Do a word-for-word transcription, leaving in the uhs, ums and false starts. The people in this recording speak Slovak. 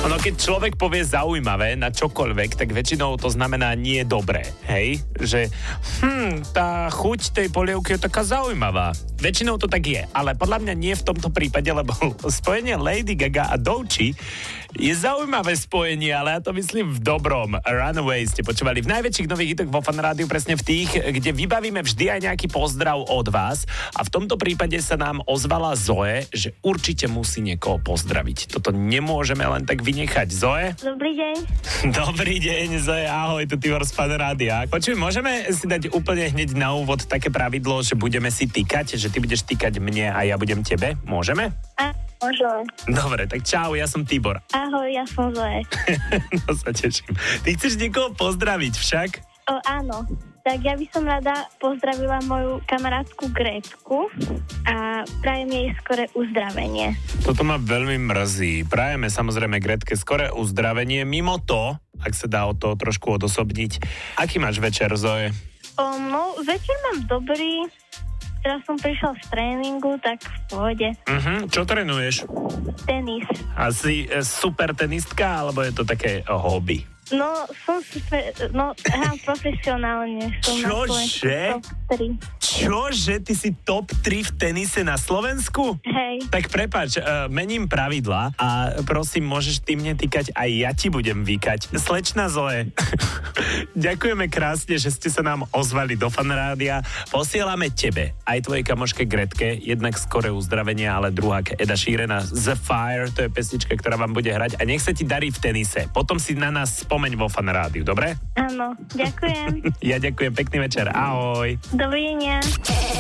Ono, keď človek povie zaujímavé na čokoľvek, tak väčšinou to znamená nie dobré, hej? Že hm, tá chuť tej polievky je taká zaujímavá. Väčšinou to tak je, ale podľa mňa nie v tomto prípade, lebo spojenie Lady Gaga a Doechii je zaujímavé spojenie, ale ja to myslím v dobrom. Runaway ste počúvali v najväčších nových hitoch vo Fan Rádiu, presne v tých, kde vybavíme vždy aj nejaký pozdrav od vás. A v tomto prípade sa nám ozvala Zoe, že určite musí niekoho pozdraviť. Toto nemôžeme len tak vynechať. Zoe? Dobrý deň. Dobrý deň, Zoe, ahoj, tu Tibor z Fan Rádia. Počuj, môžeme si dať úplne hneď na úvod také pravidlo, že budeme si týkať, že ty budeš týkať mne a ja budem tebe? Môžeme? A, môžem. Dobre, tak čau, ja som Tibor. Ahoj, ja som Zoe. No sa teším. Ty chceš niekoho pozdraviť však? O, áno. Tak ja by som rada pozdravila moju kamarátku Grétku a prajem jej skoré uzdravenie. Toto ma veľmi mrzí. Prajeme samozrejme Gretke skoré uzdravenie. Mimo to, ak sa dá o to trošku odosobniť, aký máš večer, Zoe? O, no, večer mám dobrý. Teraz som prišla z tréningu, tak v pohode. Uh-huh. Čo trénuješ? Tenis. A si e, super tenistka, alebo je to také oh, hobby? No, som super, no, hrám profesionálne. Som Čože? Čože? Ty si top tri v tenise na Slovensku? Hej. Tak prepáč, uh, mením pravidla a prosím, môžeš ty mne týkať, aj ja ti budem vykať. Slečna Zoe, ďakujeme krásne, že ste sa nám ozvali do Fan Rádia. Posielame tebe, aj tvojej kamoške Gretke, jednak skoré uzdravenie, ale druhá Eda Sheerana The Fire, to je pesnička, ktorá vám bude hrať a nech sa ti darí v tenise. Potom si na nás spomeň vo Fan Rádiu, dobre? Áno, ďakujem. Ja ďakujem, pekný večer, ahoj. Dovidenia.